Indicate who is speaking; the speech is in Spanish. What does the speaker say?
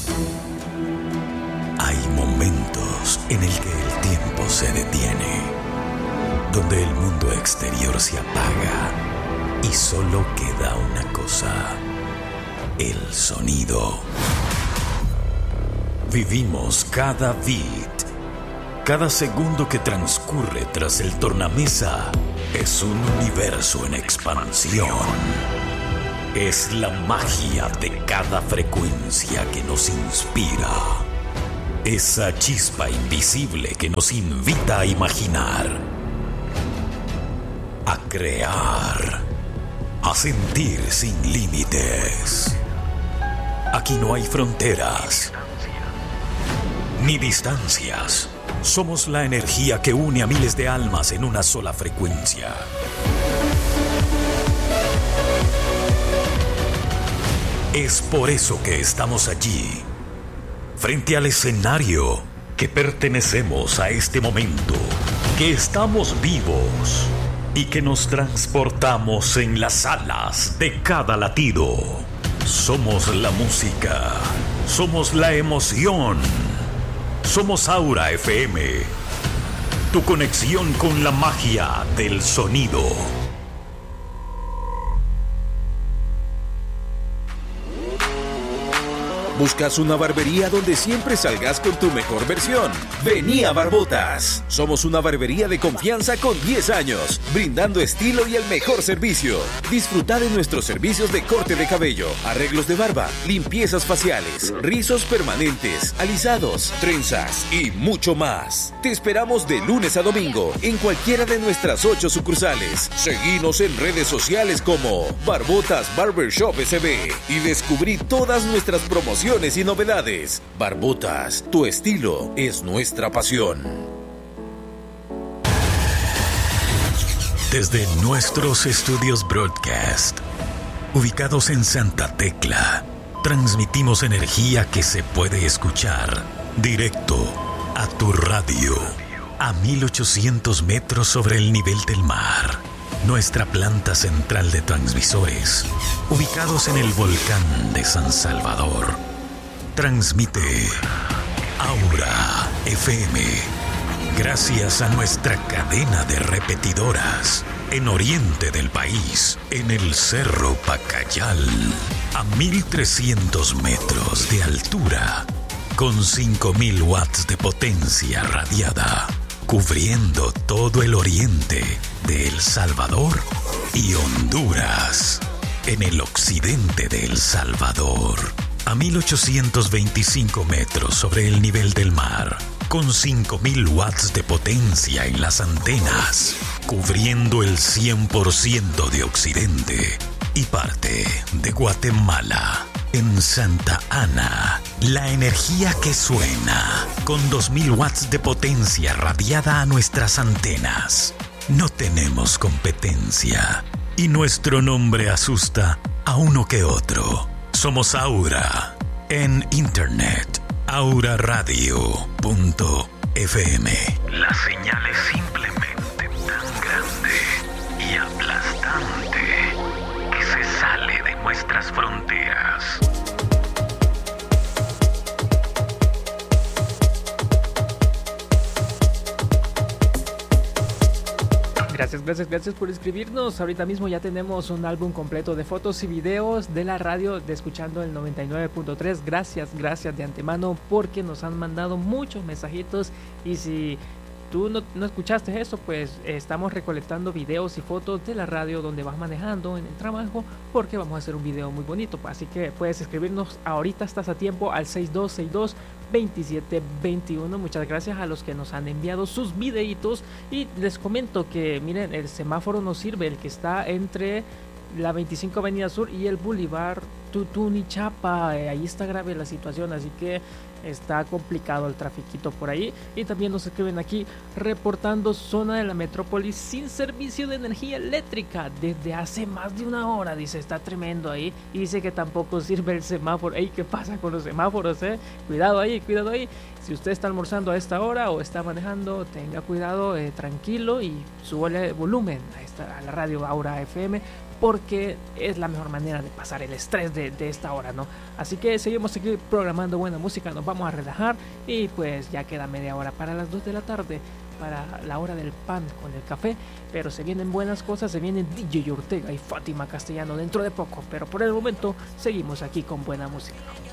Speaker 1: Hay momentos en el que el tiempo se detiene, donde el mundo exterior se apaga y solo queda una cosa: el sonido. Vivimos cada beat, cada segundo que transcurre tras el tornamesa es un universo en expansión. Es la magia de cada frecuencia que nos inspira. Esa chispa invisible que nos invita a imaginar, a crear, a sentir sin límites. Aquí no hay fronteras ni distancias. Somos la energía que une a miles de almas en una sola frecuencia. Es por eso que estamos allí, frente al escenario, que pertenecemos a este momento, que estamos vivos y que nos transportamos en las alas de cada latido. Somos la música, somos la emoción, somos Aura FM, tu conexión con la magia del sonido.
Speaker 2: ¿Buscas una barbería donde siempre salgas con tu mejor versión? Vení a Barbotas. Somos una barbería de confianza con 10 años, brindando estilo y el mejor servicio. Disfruta de nuestros servicios de corte de cabello, arreglos de barba, limpiezas faciales, rizos permanentes, alisados, trenzas y mucho más. Te esperamos de lunes a domingo en cualquiera de nuestras 8 sucursales. Seguinos en redes sociales como Barbotas Barbershop SB y descubrí todas nuestras promociones y novedades. Barbotas, tu estilo es nuestra pasión.
Speaker 1: Desde nuestros estudios broadcast, ubicados en Santa Tecla, transmitimos energía que se puede escuchar directo a tu radio, a 1800 metros sobre el nivel del mar. Nuestra planta central de transmisores, ubicados en el volcán de San Salvador, transmite Aura FM. Gracias a nuestra cadena de repetidoras en oriente del país, en el Cerro Pacayal, a 1300 metros de altura, con 5000 watts de potencia radiada, cubriendo todo el oriente de El Salvador y Honduras, en el occidente de El Salvador, a 1825 metros sobre el nivel del mar, con 5000 watts de potencia en las antenas, cubriendo el 100% de Occidente y parte de Guatemala. En Santa Ana, la energía que suena, con 2000 watts de potencia radiada a nuestras antenas. No tenemos competencia y nuestro nombre asusta a uno que otro. Somos Aura en internet, auraradio.fm. La señal es simplemente tan grande y aplastante que se sale de nuestras fronteras.
Speaker 3: Gracias por escribirnos. Ahorita mismo ya tenemos un álbum completo de fotos y videos de la radio de Escuchando el 99.3. Gracias de antemano porque nos han mandado muchos mensajitos. Y si tú no escuchaste eso, pues estamos recolectando videos y fotos de la radio donde vas manejando en el trabajo, porque vamos a hacer un video muy bonito. Así que puedes escribirnos ahorita, estás a tiempo, al 6262-2721. Muchas gracias a los que nos han enviado sus videitos. Y les comento que miren, el semáforo no sirve, el que está entre la 25 Avenida Sur y el Boulevard Tutunichapa. Ahí está grave la situación, así que está complicado el trafiquito por ahí. Y también nos escriben aquí reportando zona de la metrópolis sin servicio de energía eléctrica desde hace más de una hora. Dice, está tremendo ahí. Y dice que tampoco sirve el semáforo. Ey, ¿qué pasa con los semáforos? Cuidado ahí. Si usted está almorzando a esta hora o está manejando, tenga cuidado, tranquilo, y súbale volumen a la radio Aura FM porque es la mejor manera de pasar el estrés de esta hora, ¿no? Así que seguimos aquí programando buena música, nos vamos a relajar y pues ya queda media hora para las 2 de la tarde, para la hora del pan con el café, pero se vienen buenas cosas, se vienen DJ Ortega y Fátima Castellano dentro de poco, pero por el momento seguimos aquí con buena música.